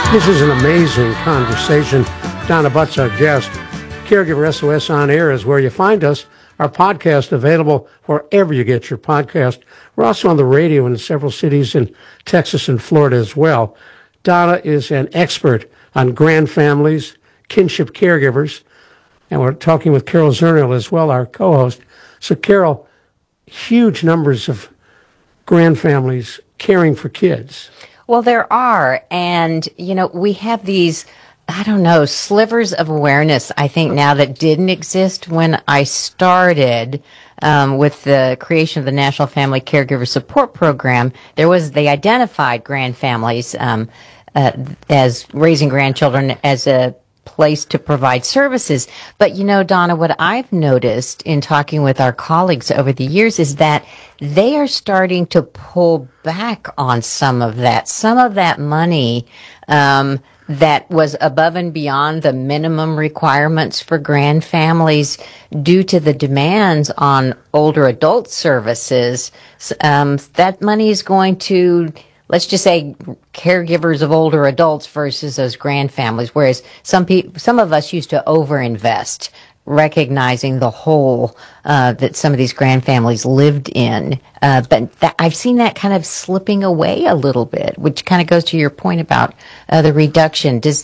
This is an amazing conversation. Donna Butt's our guest. Caregiver SOS On Air is where you find us. Our podcast available wherever you get your podcast. We're also on the radio in several cities in Texas and Florida as well. Donna is an expert on grand families, kinship caregivers, and we're talking with Carol Zernial as well, our co-host. So, Carol, huge numbers of grand families caring for kids. Well, there are. And, we have these, slivers of awareness, I think, now that didn't exist when I started with the creation of the National Family Caregiver Support Program. They identified grand families as raising grandchildren as a place to provide services. But, Donna, what I've noticed in talking with our colleagues over the years is that they are starting to pull back on some of that money that was above and beyond the minimum requirements for grand families due to the demands on older adult services. That money is going to, let's just say, caregivers of older adults versus those grand families, whereas some of us used to overinvest, recognizing the hole that some of these grand families lived in. But I've seen that kind of slipping away a little bit, which kind of goes to your point about the reduction. Does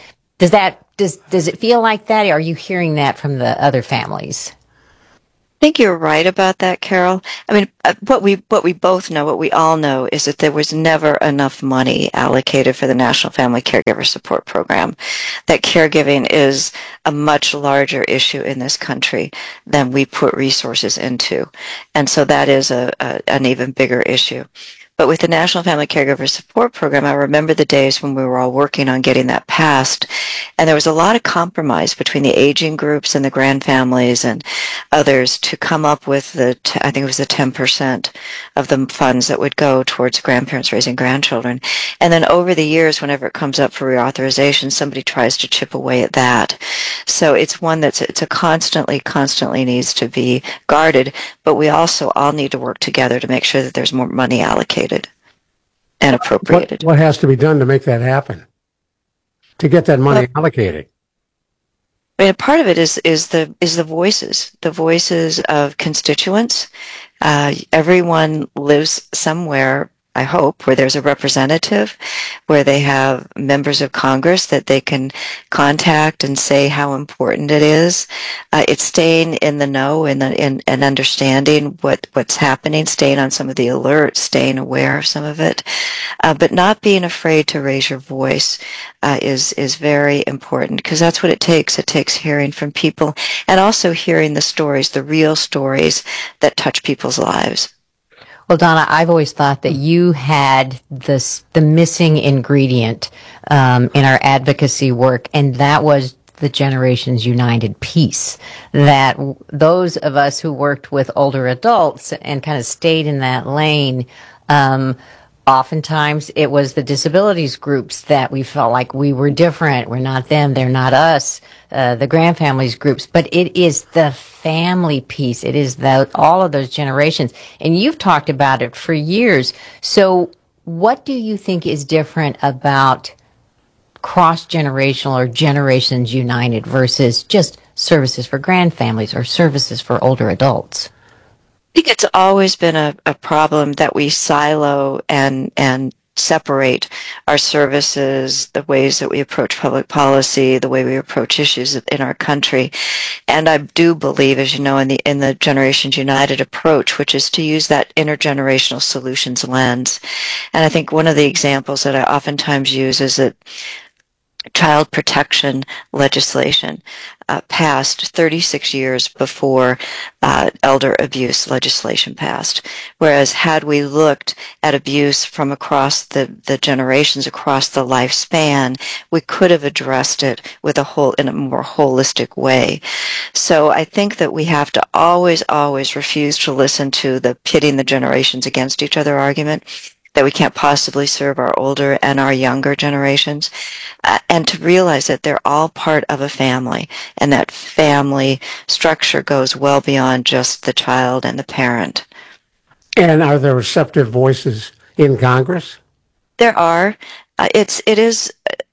it feel like that? Are you hearing that from the other families? I think you're right about that, Carol. I mean, what we both know, what we all know, is that there was never enough money allocated for the National Family Caregiver Support Program. That caregiving is a much larger issue in this country than we put resources into. And so that is an even bigger issue. But with the National Family Caregiver Support Program, I remember the days when we were all working on getting that passed, and there was a lot of compromise between the aging groups and the grand families and others to come up with I think it was the 10% of the funds that would go towards grandparents raising grandchildren. And then over the years, whenever it comes up for reauthorization, somebody tries to chip away at that. So it's one it's a constantly needs to be guarded, but we also all need to work together to make sure that there's more money allocated and appropriated. What has to be done to make that happen? To get that money allocated? I mean, part of it is the voices of constituents. Everyone lives somewhere, I hope, where there's a representative, where they have members of Congress that they can contact and say how important it is. It's staying in the know and understanding what's happening, staying on some of the alerts, staying aware of some of it, but not being afraid to raise your voice is very important, because that's what it takes. It takes hearing from people and also hearing the stories, the real stories that touch people's lives. Well, Donna, I've always thought that you had the missing ingredient in our advocacy work, and that was the Generations United piece. That those of us who worked with older adults and kind of stayed in that lane, oftentimes it was the disabilities groups that we felt like we were different. We're not them, they're not us, the grand families groups. But it is the family piece. It is all of those generations. And you've talked about it for years. So what do you think is different about cross-generational or Generations United versus just services for grand families or services for older adults? I think it's always been a problem that we silo and separate our services, the ways that we approach public policy, the way we approach issues in our country. And I do believe, as you know, in the Generations United approach, which is to use that intergenerational solutions lens. And I think one of the examples that I oftentimes use is that child protection legislation passed 36 years before elder abuse legislation passed. Whereas had we looked at abuse from across the generations, across the lifespan, we could have addressed it in a more holistic way. So I think that we have to always refuse to listen to the pitting the generations against each other argument, that we can't possibly serve our older and our younger generations, and to realize that they're all part of a family, and that family structure goes well beyond just the child and the parent. And are there receptive voices in Congress? There are. It is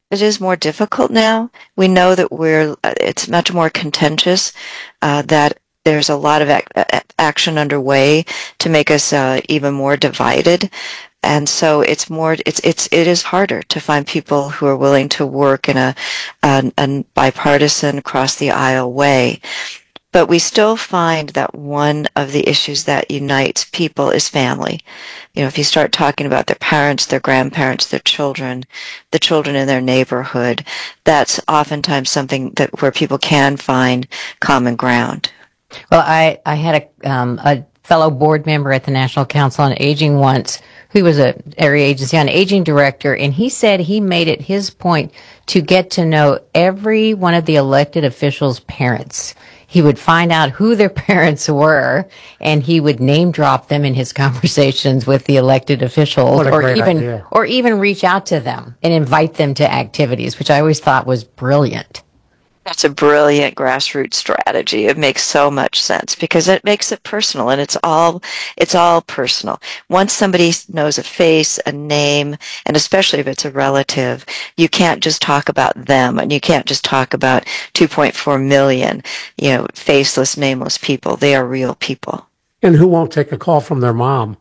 It is more difficult now. We know that it's much more contentious, that there's a lot of action underway to make us even more divided. And so it is harder to find people who are willing to work in a bipartisan, across the aisle way. But we still find that one of the issues that unites people is family. If you start talking about their parents, their grandparents, their children, the children in their neighborhood, that's oftentimes something where people can find common ground. Well, I had a fellow board member at the National Council on Aging once, who was a area agency on aging director, and he said he made it his point to get to know every one of the elected officials' parents. He would find out who their parents were, and he would name drop them in his conversations with the elected officials, or even reach out to them and invite them to activities, which I always thought was brilliant. That's a brilliant grassroots strategy. It makes so much sense because it makes it personal, and it's all personal. Once somebody knows a face, a name, and especially if it's a relative, you can't just talk about them, and you can't just talk about 2.4 million, faceless, nameless people. They are real people. And who won't take a call from their mom?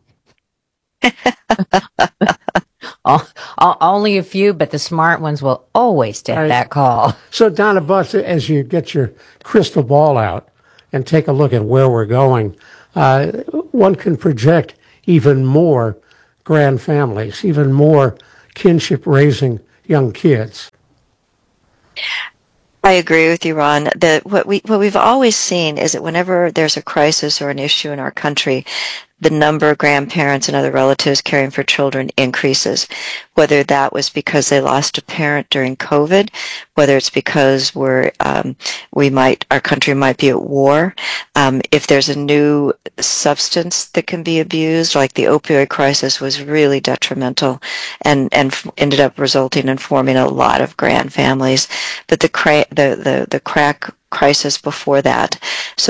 Only a few, but the smart ones will always take that call. So, Donna Butts, as you get your crystal ball out and take a look at where we're going, one can project even more grand families, even more kinship raising young kids. I agree with you, Ron. What we've always seen is that whenever there's a crisis or an issue in our country, the number of grandparents and other relatives caring for children increases, whether that was because they lost a parent during COVID, whether it's because our country might be at war, if there's a new substance that can be abused, like the opioid crisis was really detrimental and ended up resulting in forming a lot of grand families, but the crack crisis before that. So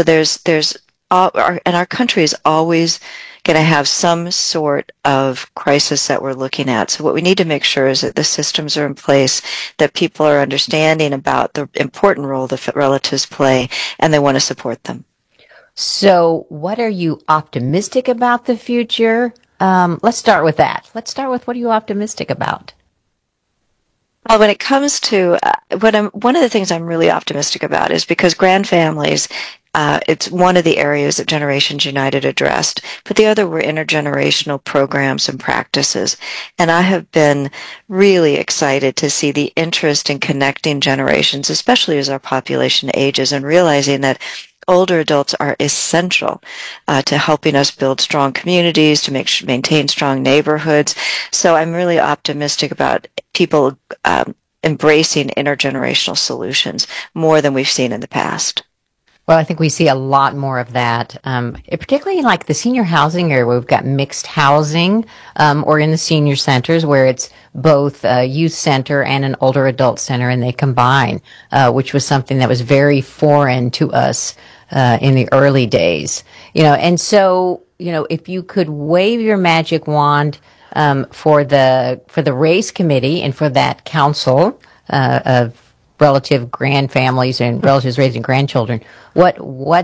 our country is always going to have some sort of crisis that we're looking at. So what we need to make sure is that the systems are in place, that people are understanding about the important role the relatives play, and they want to support them. So what are you optimistic about the future? Let's start with that. Let's start with what are you optimistic about? Well, when it comes to one of the things I'm really optimistic about is because grand families, it's one of the areas that Generations United addressed, but the other were intergenerational programs and practices. And I have been really excited to see the interest in connecting generations, especially as our population ages, and realizing that older adults are essential to helping us build strong communities, to maintain strong neighborhoods. So I'm really optimistic about people embracing intergenerational solutions more than we've seen in the past. Well, I think we see a lot more of that, particularly in like the senior housing area where we've got mixed housing, or in the senior centers where it's both a youth center and an older adult center, and they combine, which was something that was very foreign to us in the early days. And so, if you could wave your magic wand for the race committee and for that council of relative grand families and relatives raising grandchildren, what's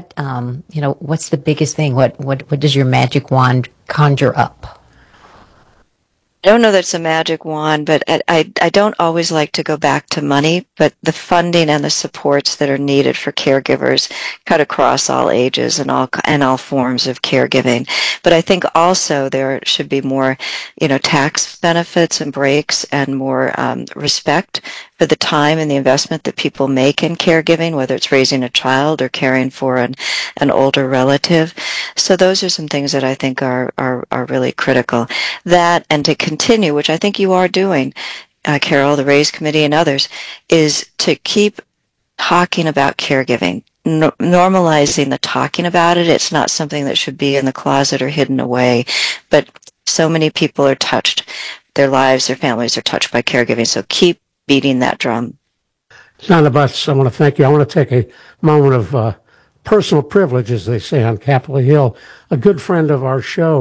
the biggest thing? What does your magic wand conjure up? I don't know that it's a magic wand, but I don't always like to go back to money, but the funding and the supports that are needed for caregivers cut across all ages and all forms of caregiving. But I think also there should be more, tax benefits and breaks and more respect for the time and the investment that people make in caregiving, whether it's raising a child or caring for an older relative. So those are some things that I think are really critical. That, and to continue, which I think you are doing, Carol, the RAISE Committee and others, is to keep talking about caregiving, normalizing the talking about it. It's not something that should be in the closet or hidden away, but so many people are touched. Their lives, their families are touched by caregiving, so keep beating that drum. Donna Butts, I want to thank you. I want to take a moment of personal privilege, as they say on Capitol Hill. A good friend of our show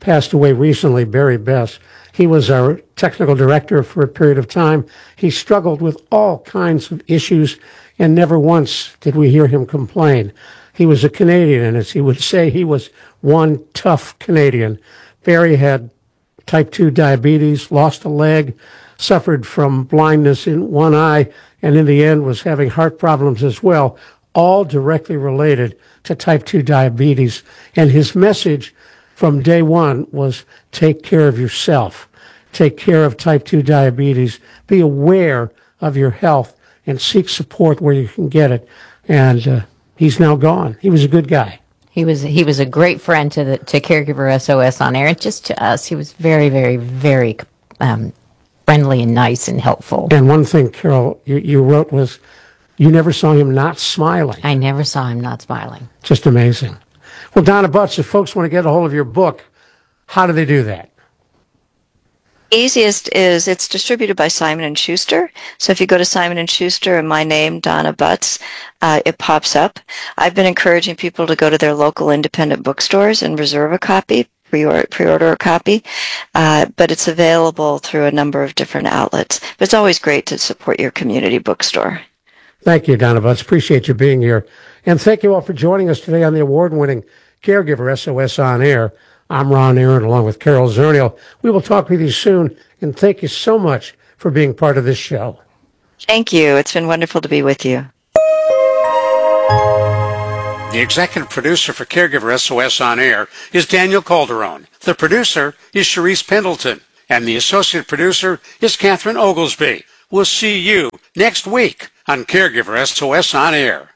passed away recently, Barry Best. He was our technical director for a period of time. He struggled with all kinds of issues, and never once did we hear him complain. He was a Canadian, and as he would say, he was one tough Canadian. Barry had type 2 diabetes, lost a leg, suffered from blindness in one eye, and in the end was having heart problems as well, all directly related to type 2 diabetes. And his message from day one was take care of yourself, take care of type 2 diabetes, be aware of your health, and seek support where you can get it. And he's now gone. He was a good guy. He was a great friend to Caregiver SOS on air, and just to us, he was very, very, very friendly and nice and helpful. And one thing, Carol, you wrote was, you never saw him not smiling. I never saw him not smiling. Just amazing. Well, Donna Butts, if folks want to get a hold of your book, how do they do that? Easiest is it's distributed by Simon & Schuster. So if you go to Simon & Schuster and my name, Donna Butts, it pops up. I've been encouraging people to go to their local independent bookstores and reserve a copy, pre-order a copy, but it's available through a number of different outlets. But it's always great to support your community bookstore. Thank you, Donna Butts. Appreciate you being here. And thank you all for joining us today on the award-winning Caregiver SOS On Air. I'm Ron Aaron, along with Carol Zernial. We will talk with you soon, and thank you so much for being part of this show. Thank you. It's been wonderful to be with you. The executive producer for Caregiver SOS On Air is Daniel Calderon. The producer is Sharice Pendleton, and the associate producer is Catherine Oglesby. We'll see you next week on Caregiver SOS On Air.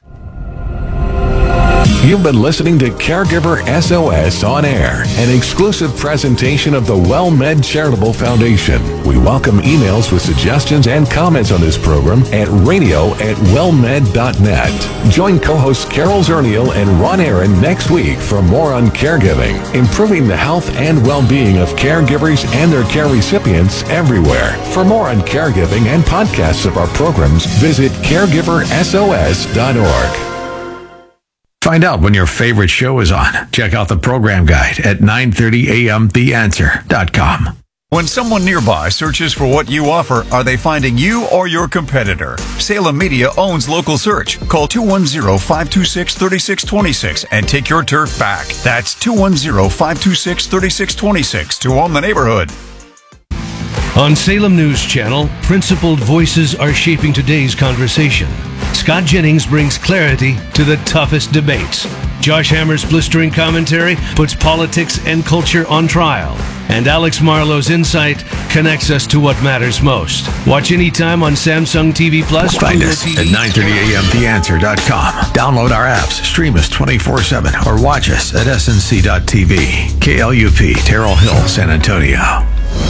You've been listening to Caregiver SOS On Air, an exclusive presentation of the WellMed Charitable Foundation. We welcome emails with suggestions and comments on this program at radio@wellmed.net. Join co-hosts Carol Zernial and Ron Aaron next week for more on caregiving, improving the health and well-being of caregivers and their care recipients everywhere. For more on caregiving and podcasts of our programs, visit caregiversos.org. Find out when your favorite show is on. Check out the program guide at 930amtheanswer.com. When someone nearby searches for what you offer, are they finding you or your competitor? Salem Media owns local search. Call 210-526-3626 and take your turf back. That's 210-526-3626 to own the neighborhood. On Salem News Channel, principled voices are shaping today's conversation. Scott Jennings brings clarity to the toughest debates. Josh Hammer's blistering commentary puts politics and culture on trial. And Alex Marlowe's insight connects us to what matters most. Watch anytime on Samsung TV Plus. Find us at 930amtheanswer.com. Download our apps, stream us 24/7, or watch us at snc.tv. KLUP, Terrell Hill, San Antonio.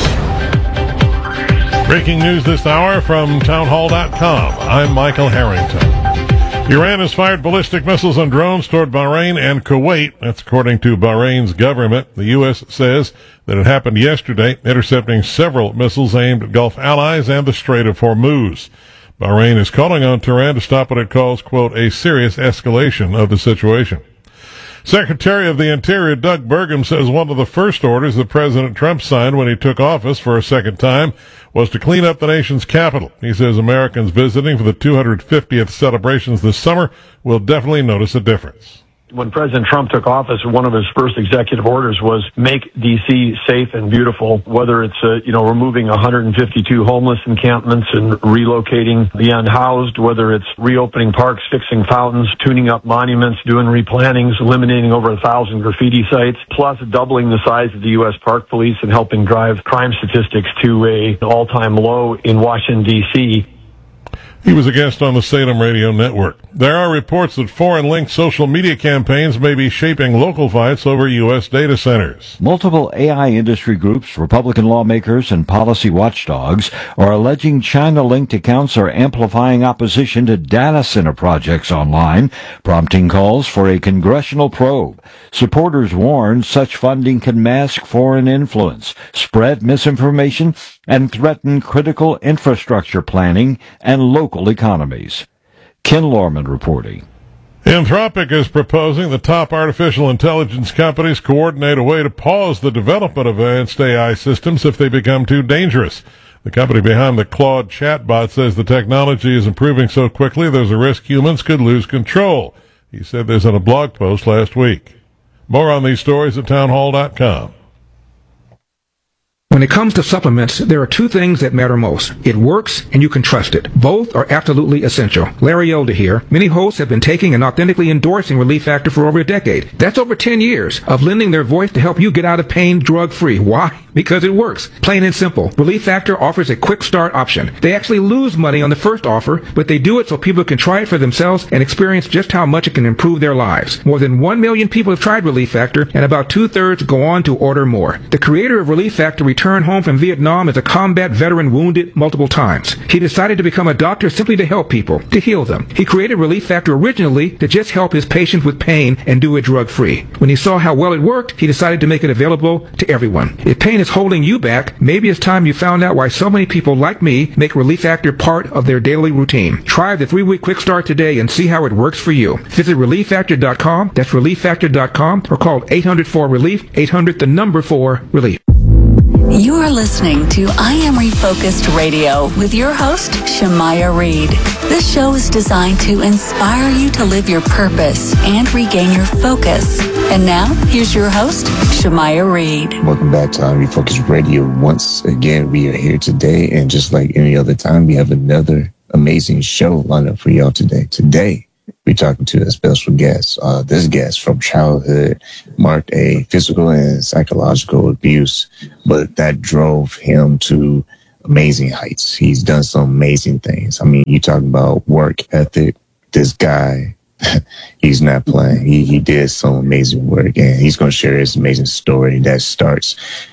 Breaking news this hour from townhall.com. I'm Michael Harrington. Iran has fired ballistic missiles and drones toward Bahrain and Kuwait. That's according to Bahrain's government. The U.S. says that it happened yesterday, intercepting several missiles aimed at Gulf allies and the Strait of Hormuz. Bahrain is calling on Tehran to stop what it calls, quote, a serious escalation of the situation. Secretary of the Interior Doug Burgum says one of the first orders that President Trump signed when he took office for a second time was to clean up the nation's capital. He says Americans visiting for the 250th celebrations this summer will definitely notice a difference. When President Trump took office, one of his first executive orders was make D.C. safe and beautiful, whether it's, removing 152 homeless encampments and relocating the unhoused, whether it's reopening parks, fixing fountains, tuning up monuments, doing replantings, eliminating over 1,000 graffiti sites, plus doubling the size of the U.S. Park Police and helping drive crime statistics to an all-time low in Washington, D.C. He was a guest on the Salem Radio Network. There are reports that foreign-linked social media campaigns may be shaping local fights over U.S. data centers. Multiple AI industry groups, Republican lawmakers, and policy watchdogs are alleging China-linked accounts are amplifying opposition to data center projects online, prompting calls for a congressional probe. Supporters warn such funding can mask foreign influence, spread misinformation, and threaten critical infrastructure planning and local economies. Ken Lorman reporting. Anthropic is proposing the top artificial intelligence companies coordinate a way to pause the development of advanced AI systems if they become too dangerous. The company behind the Claude chatbot says the technology is improving so quickly there's a risk humans could lose control. He said this in a blog post last week. More on these stories at townhall.com. When it comes to supplements, there are two things that matter most. It works, and you can trust it. Both are absolutely essential. Larry Elder here. Many hosts have been taking and authentically endorsing Relief Factor for over a decade. That's over 10 years of lending their voice to help you get out of pain drug-free. Why? Because it works. Plain and simple. Relief Factor offers a quick start option. They actually lose money on the first offer, but they do it so people can try it for themselves and experience just how much it can improve their lives. More than 1 million people have tried Relief Factor, and about 2/3 go on to order more. The creator of Relief Factor returned home from Vietnam as a combat veteran wounded multiple times. He decided to become a doctor simply to help people, to heal them. He created Relief Factor originally to just help his patients with pain and do it drug-free. When he saw how well it worked, he decided to make it available to everyone. If pain is holding you back, maybe it's time you found out why so many people like me make Relief Factor part of their daily routine. Try the 3-week quick start today and see how it works for you. Visit ReliefFactor.com, that's ReliefFactor.com, or call 800-4-RELIEF, 800-4-RELIEF. You're listening to I Am Refocused Radio with your host, Shamaya Reed. This show is designed to inspire you to live your purpose and regain your focus. And now, here's your host, Shamaya Reed. Welcome back to I Am Refocused Radio. Once again, we are here today, and just like any other time, we have another amazing show lined up for y'all today. Today, we're talking to a special guest. This guest from childhood marked a physical and psychological abuse, but that drove him to amazing heights. He's done some amazing things. I mean, you talk about work ethic. This guy, he's not playing. He did some amazing work, and he's going to share his amazing story that starts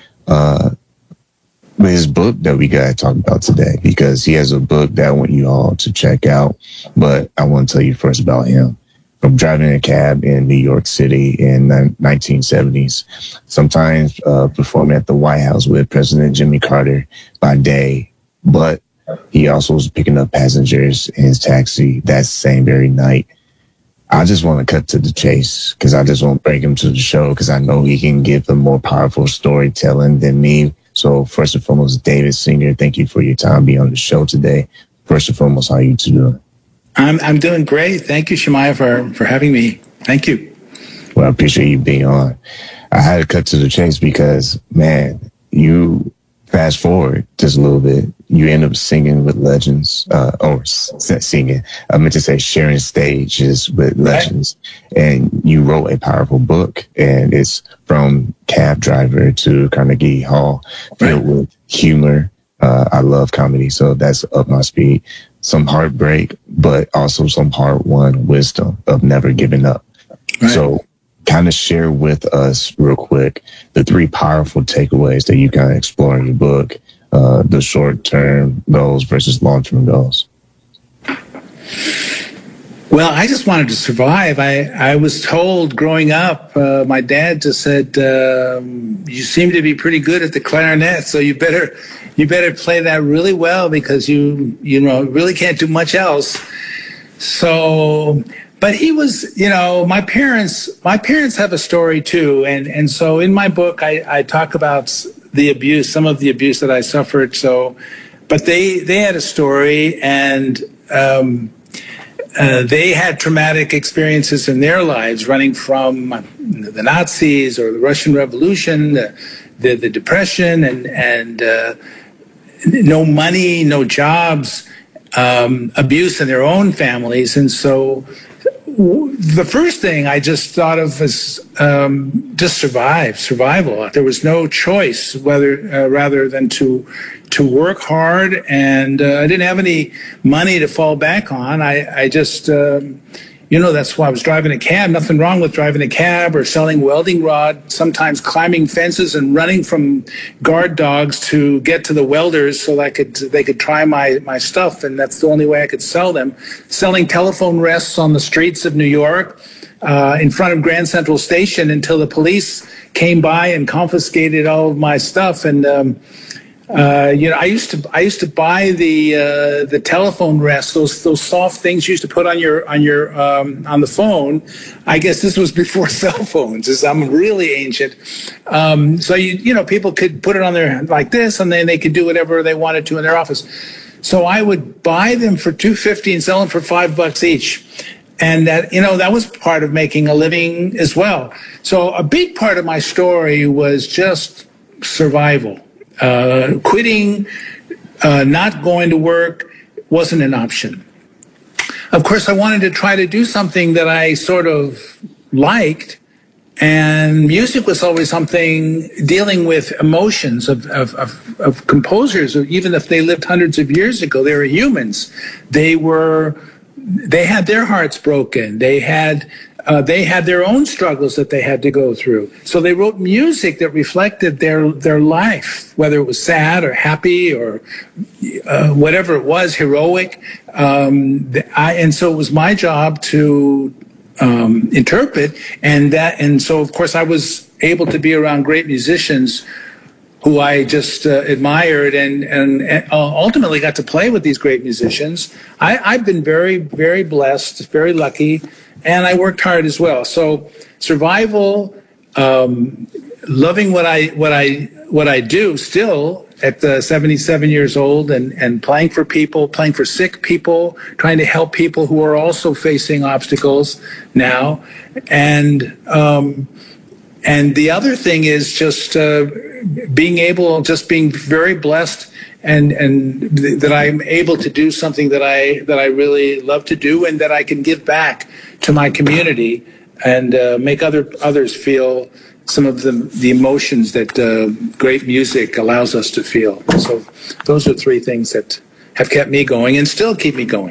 with his book that we got to talk about today, because he has a book that I want you all to check out. But I want to tell you first about him. From driving a cab in New York City in the 1970s, sometimes performing at the White House with President Jimmy Carter by day, but he also was picking up passengers in his taxi that same very night. I just want to cut to the chase because I just want to bring him to the show because I know he can give a more powerful storytelling than me. So first and foremost, David Singer, thank you for your time being on the show today. First and foremost, how are you two doing? I'm doing great. Thank you, Shemaya, for having me. Thank you. Well, I appreciate you being on. I had to cut to the chase because, man, you fast forward just a little bit. You end up singing with legends, singing. I meant to say sharing stages with legends. Right. And you wrote a powerful book, and it's From Cab Driver to Carnegie Hall, filled with humor. I love comedy, so that's up my speed. Some heartbreak, but also some hard-won wisdom of never giving up. Right. So kind of share with us real quick the 3 powerful takeaways that you kind of explore in your book, the short-term goals versus long-term goals. Well, I just wanted to survive. I was told growing up, my dad just said, you seem to be pretty good at the clarinet, so you better play that really well because you really can't do much else. So, but he was, my parents have a story too. And so in my book, I talk about the abuse, some of the abuse that I suffered. So, but they had a story, and, they had traumatic experiences in their lives, running from the Nazis or the Russian Revolution, the Depression, and no money, no jobs, abuse in their own families. And so the first thing I just thought of was just survival. There was no choice rather than to work hard, and I didn't have any money to fall back on. I just, that's why I was driving a cab. Nothing wrong with driving a cab or selling welding rod, sometimes climbing fences and running from guard dogs to get to the welders so that they could try my stuff, and that's the only way I could sell them. Selling telephone rests on the streets of New York in front of Grand Central Station until the police came by and confiscated all of my stuff. And I used to buy the telephone rests, those soft things you used to put on on the phone. I guess this was before cell phones, as I'm really ancient. So people could put it on there like this, and then they could do whatever they wanted to in their office. So I would buy them for $2.50 and sell them for $5 each. And that was part of making a living as well. So a big part of my story was just survival. Quitting, not going to work wasn't an option. Of course, I wanted to try to do something that I sort of liked, and music was always something dealing with emotions of composers, even if they lived hundreds of years ago. They were humans. They had their hearts broken. They had their own struggles that they had to go through. So they wrote music that reflected their life, whether it was sad or happy or whatever it was, heroic. And so it was my job to interpret, and so of course I was able to be around great musicians who I just admired, and ultimately got to play with these great musicians. I've been very, very blessed, very lucky, and I worked hard as well. So survival, loving what I do still at 77 years old, and playing for people, playing for sick people, trying to help people who are also facing obstacles now, and the other thing is just being very blessed, and that I'm able to do something that I really love to do, and that I can give back to my community and make others feel some of the emotions that great music allows us to feel. So those are three things that have kept me going and still keep me going.